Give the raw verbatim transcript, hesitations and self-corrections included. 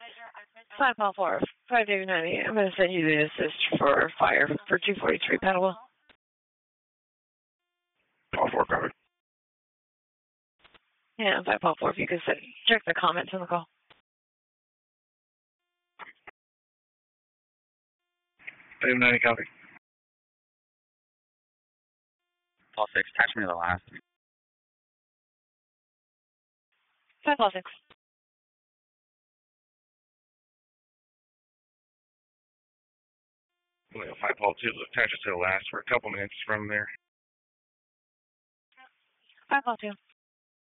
Five Paul four, five David ninety. I'm going to send you the assist for fire for two forty-three Paddlewell. Paul four covered. Yeah, five Paul four. If you could send, check the comments on the call. David ninety copy. Paul six, attach me to the last. Five Paul six. Well, five Paul two, attach it to the last for a couple minutes from there. Five Paul two.